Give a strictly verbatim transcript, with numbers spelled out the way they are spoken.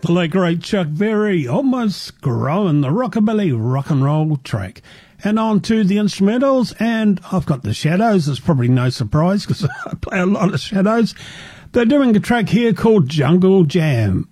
The late great Chuck Berry, almost growing the rockabilly rock and roll track. And on to the instrumentals, and I've got the Shadows. It's probably no surprise because I play a lot of Shadows. They're doing a track here called Jungle Jam.